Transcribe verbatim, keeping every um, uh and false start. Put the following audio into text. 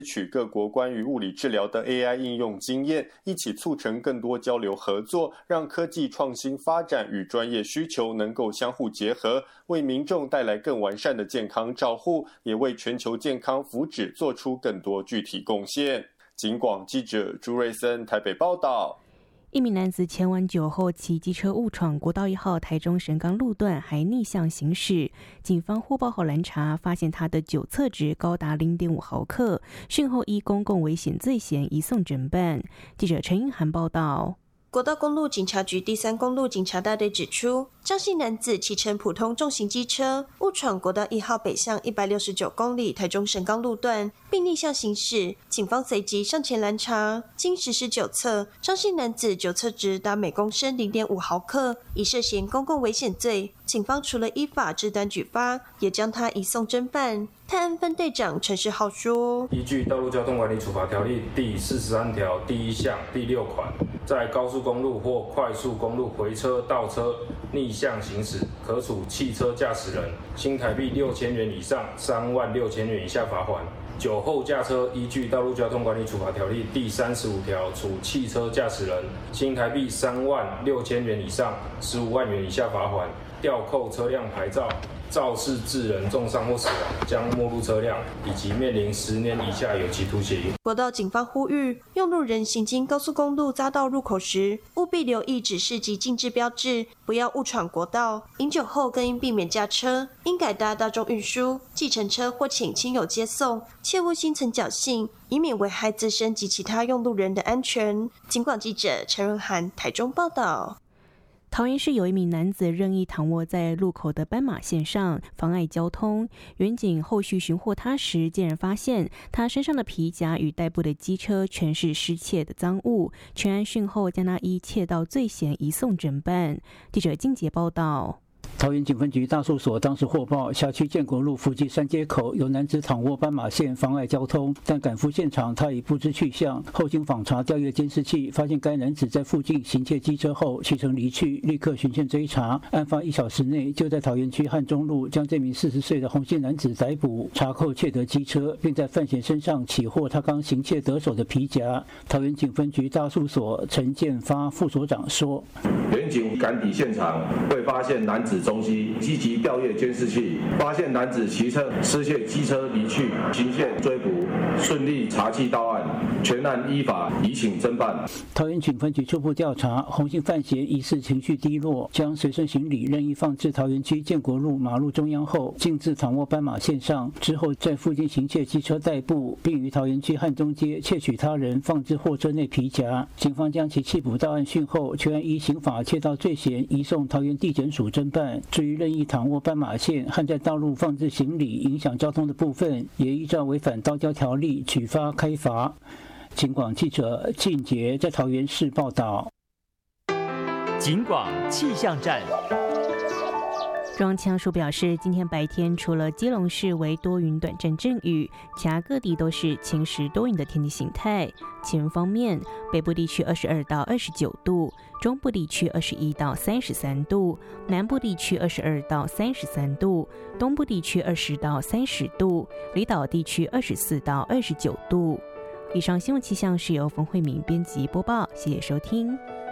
取各国关于物理治疗的 A I 应用经验，一起促成更多交流合作，让科技创新发展与专业需求能够相互结合，为民众带来更完善的健康照护，也为全球健康福祉做出更多具体贡献。警广记者朱瑞森台北报道。 一名男子前晚酒后骑机车误闯国道一号台中神冈路段，还逆向行驶。警方获报后拦查，发现他的酒测值高达 零点五毫克，讯后依公共危险罪嫌移送侦办。记者陈英涵报道。 国道公路警察局第三公路警察大队指出，张姓男子骑乘普通重型机车误闯国道一号北向一百六十九公里台中神冈路段，并逆向行驶。警方随即上前拦查，经实施酒测，张姓男子酒测值达每公升 零点五毫克，已涉嫌公共危险罪。警方除了依法制单举发，也将他移送侦办。探案分队长陈世浩说：“ 依据《道路交通管理处罚条例》第四十三条第一项第六款，在高速公路或快速公路回车、倒车、逆向行驶，可处汽车驾驶人新台币六千元以上三万六千元以下罚款。酒后驾车依据《道路交通管理处罚条例》第三十五条，处汽车驾驶人新台币三万六千元以上十五万元以下罚款，吊扣车辆牌照。”肇事致人重伤或死亡，将没入车辆，以及面临十年以下有期徒刑。 国道警方呼吁，用路人行经高速公路匝道入口时，务必留意指示及禁止标志，不要误闯国道。饮酒后更应避免驾车，应改搭大众运输、计程车或请亲友接送，切勿心存侥幸，以免危害自身及其他用路人的安全。警广记者陈润涵台中报道。 桃园市有一名男子任意躺卧在路口的斑马线上，妨碍交通。员警后续寻获他时，竟然发现他身上的皮夹与代步的机车全是失窃的赃物。全案讯后，将他依窃盗罪嫌移送侦办。记者金杰报道。 桃园警分局大搜所当时获报，辖区建国路福记三街口有男子躺卧斑马线妨碍交通，但赶赴现场他已不知去向。后经访查调阅监视器，发现该男子在附近行窃机车后启程离去，立刻循线追查。案发一小时内，就在桃园区汉中路将这名四十岁的洪姓男子逮捕，查扣窃得机车，并在犯嫌身上起获他刚行窃得手的皮夹。桃园警分局大搜所陈建发副所长说：“ 员警赶抵现场，未发现男子踪迹，积极调阅监视器，发现男子骑乘失窃机车离去，行线追捕，顺利查缉到案，全案依法移请侦办。” 桃园警分局初步调查，洪姓犯嫌疑似情绪低落，将随身行李任意放置桃园区建国路马路中央后，径自躺卧斑马线上，之后在附近行窃机车代步，并于桃园区汉中街窃取他人放置货车内皮夹。警方将其缉捕到案讯后，全案依刑法窃盗罪嫌移送桃园地检署侦办。至于任意躺卧斑马线和在道路放置行李影响交通的部分，也依照违反道交条例举发开罚。警广记者靳杰在桃园市报道。 警广气象站。 中央气象署表示，今天白天除了基隆市为多云短暂阵雨，其他各地都是晴时多云的天气形态。气温方面，北部地区二十二到二十九度，中部地区二十一到三十三度，南部地区二十二到三十三度，东部地区二十到三十度，离岛地区二十四到二十九度。以上新闻气象是由冯慧敏编辑播报，谢谢收听。